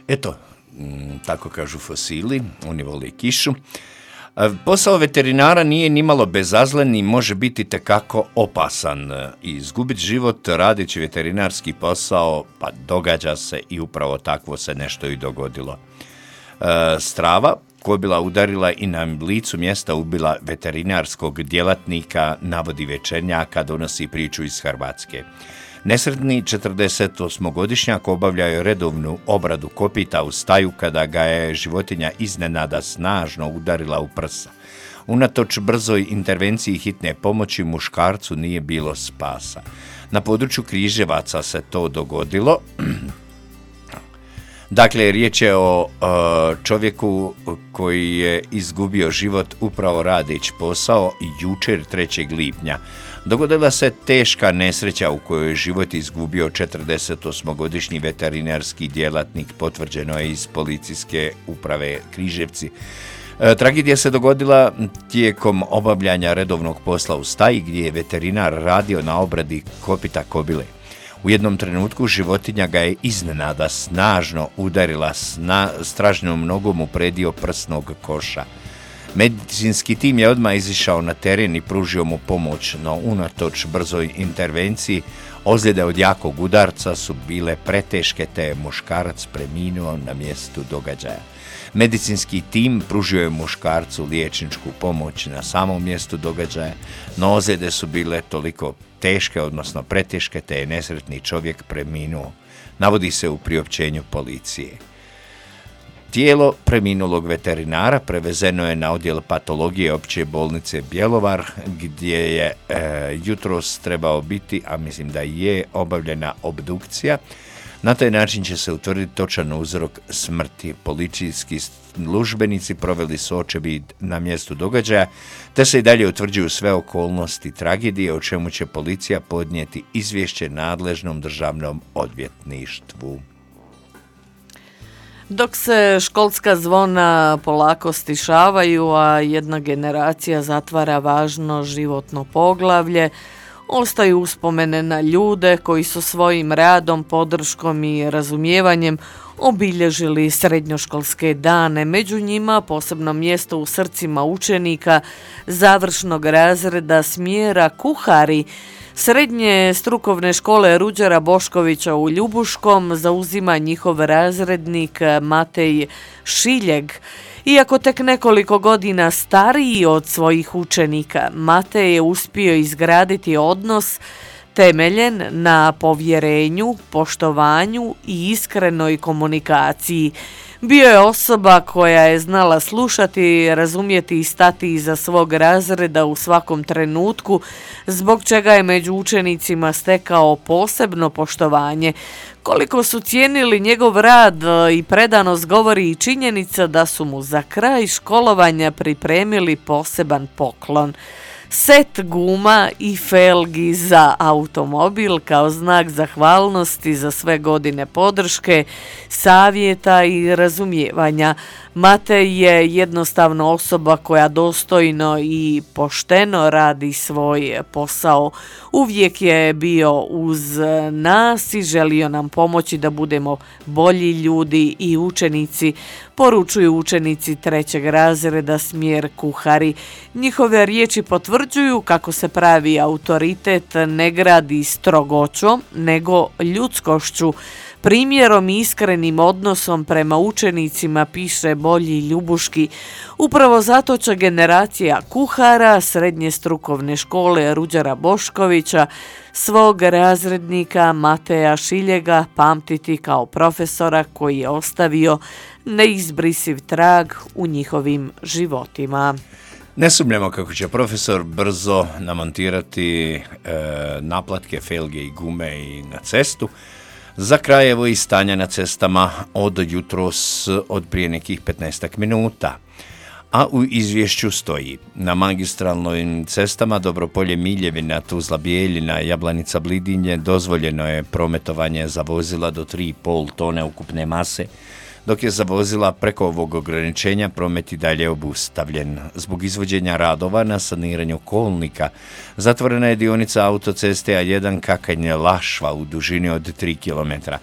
Eto, tako kažu fosili, oni vole kišu. Posao veterinara nije nimalo bezazlen i može biti tekako opasan. Izgubiti život radeći veterinarski posao, pa događa se i upravo takvo se nešto i dogodilo. Strava, koja je bila udarila i na licu mjesta ubila veterinarskog djelatnika, navodi Večernjaka, donosi priču iz Hrvatske. Nesretni 48-godišnjak obavljao redovnu obradu kopita u staju kada ga je životinja iznenada snažno udarila u prsa. Unatoč brzoj intervenciji hitne pomoći muškarcu nije bilo spasa. Na području Križevaca se to dogodilo. Dakle, riječ je o čovjeku koji je izgubio život upravo radeći posao jučer 3. lipnja. Dogodila se teška nesreća u kojoj je život izgubio 48-godišnji veterinarski djelatnik, potvrđeno je iz policijske uprave Križevci. Tragedija se dogodila tijekom obavljanja redovnog posla u staji gdje je veterinar radio na obradi kopita kobile. U jednom trenutku životinja ga je iznenada snažno udarila stražnjom nogom u predio prsnog koša. Medicinski tim je odmah izišao na teren i pružio mu pomoć, no unatoč brzoj intervenciji ozljede od jakog udarca su bile preteške te je muškarac preminuo na mjestu događaja. Medicinski tim pružio je muškarcu liječničku pomoć na samom mjestu događaja, no ozljede su bile toliko teške, odnosno preteške, te je nesretni čovjek preminuo, navodi se u priopćenju policije. Tijelo preminulog veterinara prevezeno je na odjel patologije opće bolnice Bjelovar, gdje je jutros trebao biti, a mislim da je, obavljena obdukcija. Na taj način će se utvrditi točan uzrok smrti. Policijski službenici proveli su očevid na mjestu događaja, te se i dalje utvrđuju sve okolnosti tragedije, o čemu će policija podnijeti izvješće nadležnom državnom odvjetništvu. Dok se školska zvona polako stišavaju, a jedna generacija zatvara važno životno poglavlje, ostaju uspomene na ljude koji su svojim radom, podrškom i razumijevanjem obilježili srednjoškolske dane. Među njima posebno mjesto u srcima učenika završnog razreda smjera kuhari Srednje strukovne škole Ruđera Boškovića u Ljubuškom zauzima njihov razrednik Matej Šiljeg. Iako tek nekoliko godina stariji od svojih učenika, Matej je uspio izgraditi odnos temeljen na povjerenju, poštovanju i iskrenoj komunikaciji. Bio je osoba koja je znala slušati, razumjeti i stati iza svog razreda u svakom trenutku, zbog čega je među učenicima stekao posebno poštovanje. Koliko su cijenili njegov rad i predanost govori i činjenica da su mu za kraj školovanja pripremili poseban poklon. Set guma i felgi za automobil kao znak zahvalnosti za sve godine podrške, savjeta i razumijevanja. Matej je jednostavno osoba koja dostojno i pošteno radi svoj posao. Uvijek je bio uz nas i želio nam pomoći da budemo bolji ljudi i učenici, poručuju učenici 3. razreda smjer kuhari. Njihove riječi potvrđuju kako se pravi autoritet ne gradi strogoćom, nego ljudskošću. Primjerom i iskrenim odnosom prema učenicima, piše Bolji Ljubuški. Upravo zato će generacija kuhara Srednje strukovne škole Ruđera Boškovića svog razrednika Mateja Šiljega pamtiti kao profesora koji je ostavio neizbrisiv trag u njihovim životima. Ne sumnjamo kako će profesor brzo namontirati naplatke, felge i gume i na cestu. Za kraj evo i stanja na cestama od jutros, od prije nekih 15 minuta. A u izvješću stoji: na magistralnim cestama Dobropolje-Miljevina, Tuzla-Bijeljina, Jablanica-Blidinje dozvoljeno je prometovanje za vozila do 3,5 tone ukupne mase, dok je za vozila preko ovog ograničenja promet i dalje obustavljen. Zbog izvođenja radova na saniranju kolnika zatvorena je dionica autoceste A1 Kakanje-Lašva u dužini od 3 km.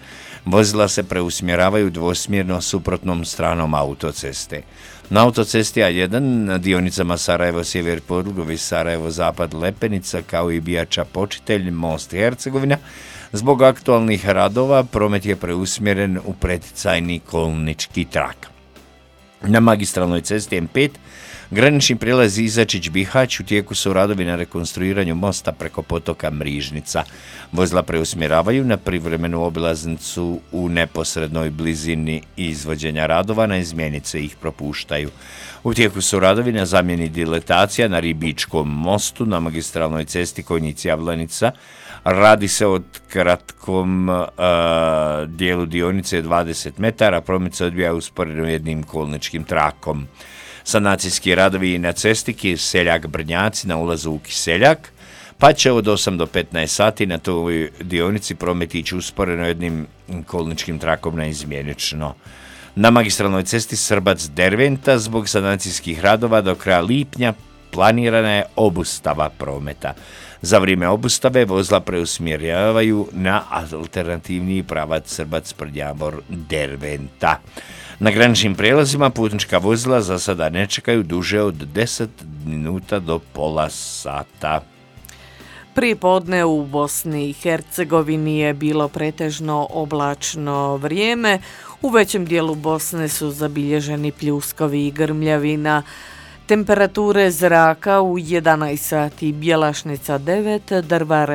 Vozila se preusmjeravaju dvosmjerno suprotnom stranom autoceste. Na autocesti A1 na dionicama Sarajevo-Sjever Podlugovi, Sarajevo-Zapad Lepenica kao i Bijača Počitelj, Most Hercegovina, zbog aktualnih radova promet je preusmjeren u preticajni kolnički trak. Na magistralnoj cesti M5 granični prijelaz Izačić-Bihać u tijeku su radovi na rekonstruiranju mosta preko potoka Mrižnica. Vozila preusmjeravaju na privremenu obilaznicu u neposrednoj blizini izvođenja radova, na izmjenice ih propuštaju. U tijeku su radovi na zamjeni diletacija na Ribičkom mostu na magistralnoj cesti Konjic-Javlanica. Radi se o kratkom dijelu dionice 20 metara, promet se odvija usporedno jednim kolničkim trakom. Sanacijski radovi na cesti Kiseljak-Brnjaci na ulazu u Kiseljak, pa će od 8 do 15 sati na toj dionici promet ići usporedno jednim kolničkim trakom na izmjenično. Na magistralnoj cesti Srbac-Derventa zbog sanacijskih radova do kraja lipnja planirana je obustava prometa. Za vrijeme obustave vozila preusmjeravaju na alternativni pravac Srbac-Prljavor-Derventa. Na graničnim prijelazima putnička vozila za sada ne čekaju duže od 10 minuta do pola sata. Prije podne u Bosni i Hercegovini je bilo pretežno oblačno vrijeme. U većem dijelu Bosne su zabilježeni pljuskovi i grmljavina. Temperature zraka u 11 sati Bjelašnica 9, Drvar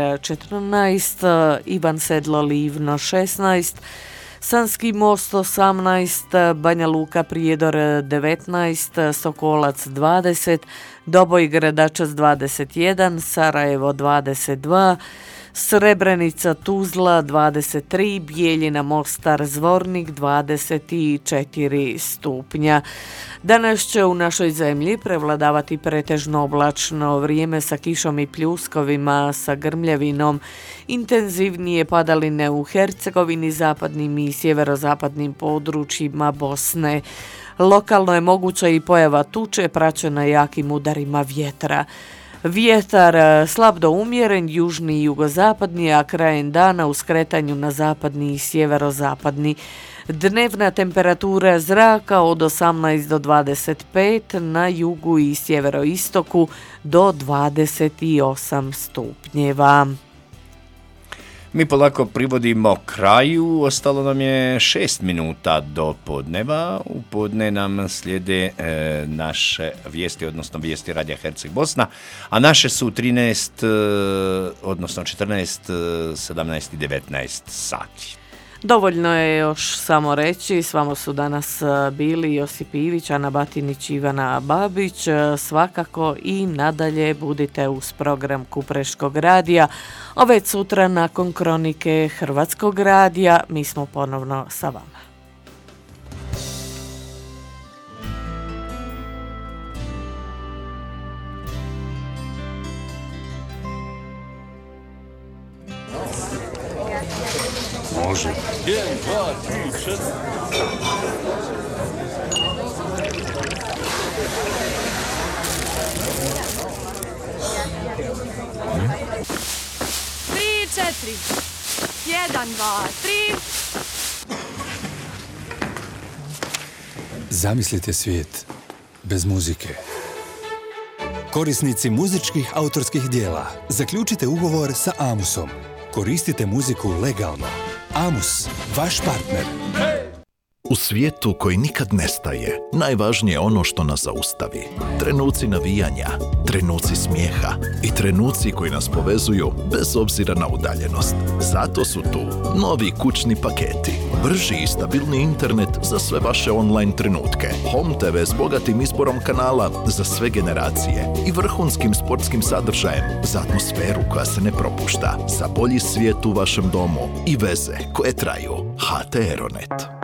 14, Ivan Sedlo Livno 16, Sanski Most 18, Banja Luka Prijedor 19, Sokolac 20, Doboj Gradačac 21, Sarajevo 22, Srebrenica Tuzla 23, Bijeljina Mostar Zvornik 24 stupnja. Danas će u našoj zemlji prevladavati pretežno oblačno vrijeme sa kišom i pljuskovima, sa grmljavinom, intenzivnije padaline u Hercegovini, zapadnim i sjeverozapadnim područjima Bosne. Lokalno je moguća i pojava tuče praćena jakim udarima vjetra. Vjetar slab do umjeren, južni i jugozapadni, a krajem dana u skretanju na zapadni i sjeverozapadni. Dnevna temperatura zraka od 18 do 25, na jugu i sjeveroistoku do 28 stupnjeva. Mi polako privodimo kraju, ostalo nam je 6 minuta do podneva. U podne nam slijede naše vijesti, odnosno vijesti Radija Herceg Bosna, a naše su 13, odnosno 14, 17 i 19 sati. Dovoljno je još samo reći, s vama su danas bili Josip Ivić, Ana Batinić, Ivana Babić. Svakako i nadalje budite uz program Kupreškog radija, a već sutra nakon kronike Hrvatskog radija mi smo ponovno sa vama. Može. 1, 2, 3, 4. Tri, 4. 1, 2, 3. Zamislite svijet bez muzike. Korisnici muzičkih autorskih dijela, zaključite ugovor sa Amusom. Koristite muziku legalno. Amus, vaš partner. U svijetu koji nikad nestaje, najvažnije je ono što nas zaustavi. Trenuci navijanja, trenuci smijeha i trenuci koji nas povezuju bez obzira na udaljenost. Zato su tu novi kućni paketi. Brži i stabilni internet za sve vaše online trenutke. Home TV s bogatim izborom kanala za sve generacije i vrhunskim sportskim sadržajem za atmosferu koja se ne propušta. Za bolji svijet u vašem domu i veze koje traju. HT Aeronet.